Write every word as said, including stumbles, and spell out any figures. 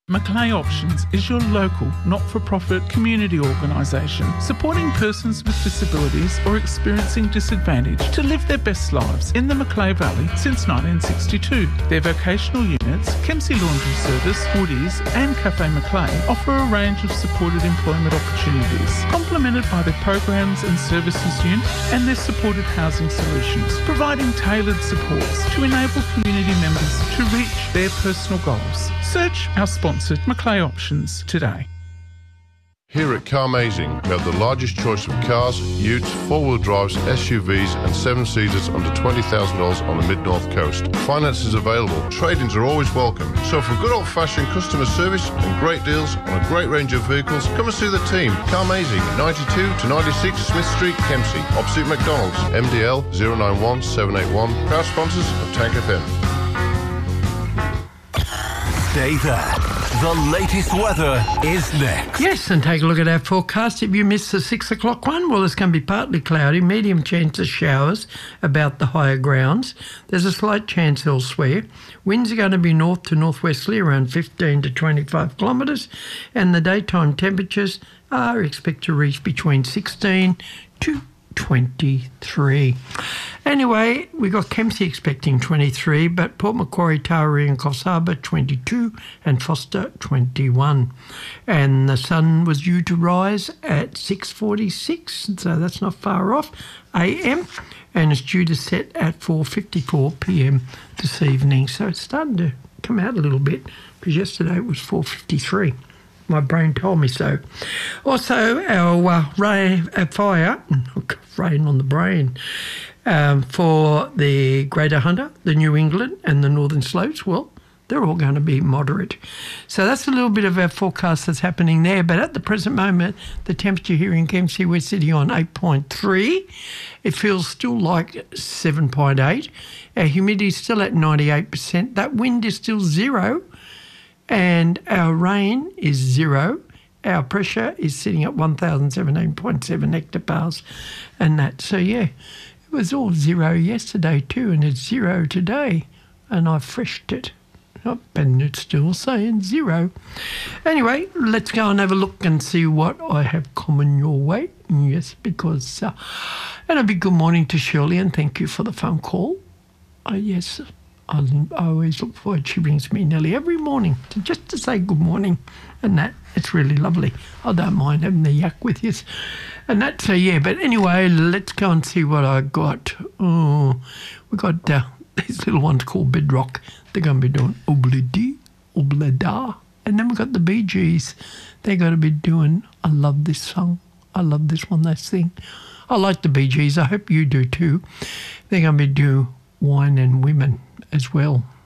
Macleay Options is your local, not-for-profit community organisation supporting persons with disabilities or experiencing disadvantage to live their best lives in the Macleay Valley since nineteen sixty-two. Their vocational units, Kempsey Laundry Service, Woodies and Cafe Macleay offer a range of supported employment opportunities, complemented by their programs and services unit and their supported housing solutions, providing tailored supports to enable community members to reach their personal goals. Search our sponsored Macleay Options today. Here at Carmazing, we have the largest choice of cars, utes, four-wheel drives, S U Vs and seven-seaters under twenty thousand dollars on the mid-north coast. Finance is available. Trade-ins are always welcome. So for good old-fashioned customer service and great deals on a great range of vehicles, come and see the team. Carmazing, ninety-two to ninety-six Smith Street, Kempsey, opposite McDonald's. M D L zero nine one seven eight one. Proud sponsors of Tank F M. Stay there. The latest weather is next. Yes, and take a look at our forecast. If you missed the six o'clock one, well, it's going to be partly cloudy, medium chance of showers about the higher grounds. There's a slight chance elsewhere. Winds are going to be north to northwesterly around fifteen to twenty-five kilometres, and the daytime temperatures are expected to reach between sixteen to twenty-three. Anyway, we got Kempsey expecting twenty-three, but Port Macquarie, Taree and Coffs Harbour twenty-two and Foster twenty-one. And the sun was due to rise at six forty-six, so that's not far off, A M, and it's due to set at four fifty-four P M this evening. So it's starting to come out a little bit, because yesterday it was four fifty-three. My brain told me so. Also, our uh, rain, uh, fire, rain on the brain, um, for the Greater Hunter, the New England and the Northern Slopes, well, they're all going to be moderate. So that's a little bit of our forecast that's happening there. But at the present moment, the temperature here in Kempsey, we're sitting on eight point three. It feels still like seven point eight. Our humidity is still at ninety-eight percent. That wind is still zero. And our rain is zero. Our pressure is sitting at one thousand seventeen point seven hectopascals and that. So, yeah, it was all zero yesterday too, and it's zero today. And I freshed it up, and it's still saying zero. Anyway, let's go and have a look and see what I have coming your way. Yes, because... Uh, and a big good morning to Shirley, and thank you for the phone call. Uh, yes, I always look forward. She rings me nearly every morning to just to say good morning, and that it's really lovely. I don't mind having the yak with you, and that. So yeah, but anyway, let's go and see what I got. Oh, we got uh, these little ones called Bedrock. They're going to be doing Obladi, Oblada, and then we got the Bee Gees. They're going to be doing I Love This Song. I love this one they sing. I like the Bee Gees. I hope you do too. They're going to be doing Wine and Women as well.